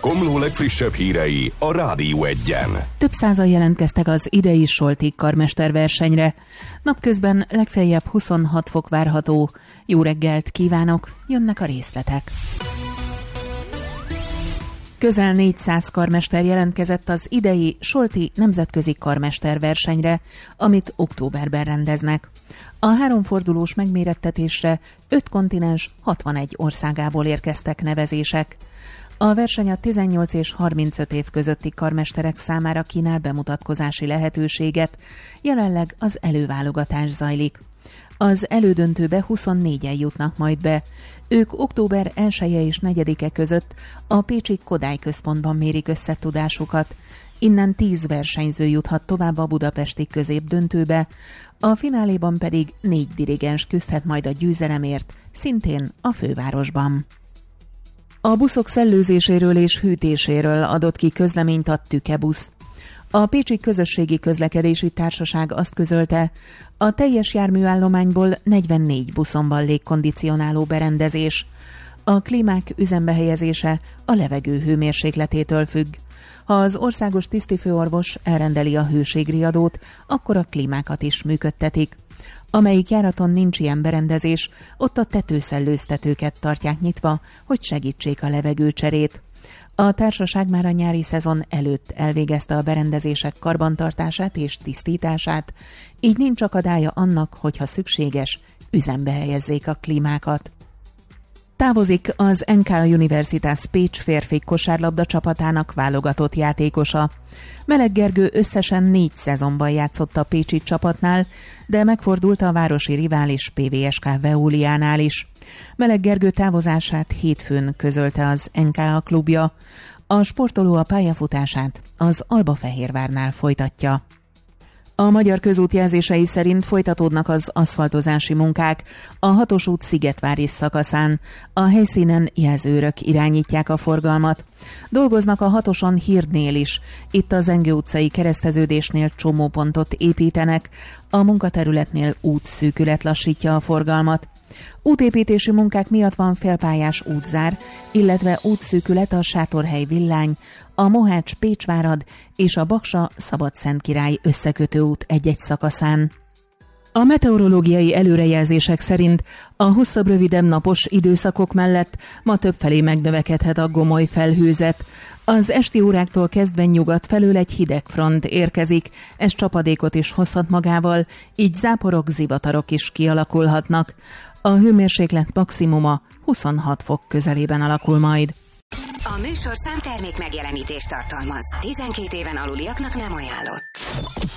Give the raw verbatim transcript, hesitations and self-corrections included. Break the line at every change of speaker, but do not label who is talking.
Komló legfrissebb hírei a Rádió Egyen.
Több százan jelentkeztek az idei Solti karmesterversenyre. Napközben legfeljebb huszonhat fok várható. Jó reggelt kívánok, jönnek a részletek. Közel négyszáz karmester jelentkezett az idei Solti nemzetközi karmesterversenyre, amit októberben rendeznek. A háromfordulós megmérettetésre öt kontinens hatvanegy országából érkeztek nevezések. A verseny a tizennyolc és harmincöt év közötti karmesterek számára kínál bemutatkozási lehetőséget, jelenleg az előválogatás zajlik. Az elődöntőbe huszonnégyen jutnak majd be. Ők október elseje és negyedike között a pécsi Kodály Központban mérik össze tudásukat. Innen tíz versenyző juthat tovább a budapesti középdöntőbe, a fináléban pedig négy dirigens küzdhet majd a győzelemért, szintén a fővárosban. A buszok szellőzéséről és hűtéséről adott ki közleményt a Tükebusz. A Pécsi Közösségi Közlekedési Társaság azt közölte, a teljes járműállományból negyvennégy buszon van légkondicionáló berendezés. A klímák üzembe helyezése a levegő hőmérsékletétől függ. Ha az országos tisztifőorvos elrendeli a hőségriadót, akkor a klímákat is működtetik. Amelyik járaton nincs ilyen berendezés, ott a tetőszellőztetőket tartják nyitva, hogy segítsék a levegőcserét. A társaság már a nyári szezon előtt elvégezte a berendezések karbantartását és tisztítását, így nincs akadálya annak, hogyha szükséges, üzembe helyezzék a klímákat. Távozik az en ká Universitas Pécs férfi kosárlabda csapatának válogatott játékosa. Meleg Gergő összesen négy szezonban játszott a pécsi csapatnál, de megfordult a városi rivális pé vé es ká Veoliánál is. Meleg Gergő távozását hétfőn közölte az en ká klubja. A sportoló a pályafutását az Albafehérvárnál folytatja. A Magyar Közút jelzései szerint folytatódnak az aszfaltozási munkák a hatos út Szigetvári szakaszán. A helyszínen jelzőrök irányítják a forgalmat. Dolgoznak a hatoson Hirdnél is. Itt a Zengő utcai kereszteződésnél csomópontot építenek. A munkaterületnél útszűkület lassítja a forgalmat. Útépítési munkák miatt van félpályás útzár, illetve útszűkület a Sátorhely Villány, a Mohács-Pécsvárad és a Baksa-Szabadszentkirály összekötő út egy-egy szakaszán. A meteorológiai előrejelzések szerint a hosszabb-rövidebb napos időszakok mellett ma többfelé megnövekedhet a gomoly felhőzet. Az esti óráktól kezdve nyugat felől egy hideg front érkezik, ez csapadékot is hozhat magával, így záporok, zivatarok is kialakulhatnak. A hőmérséklet maximuma huszonhat fok közelében alakul majd.
A műsorszám termék megjelenítést tartalmaz. tizenkét éven aluliaknak nem ajánlott.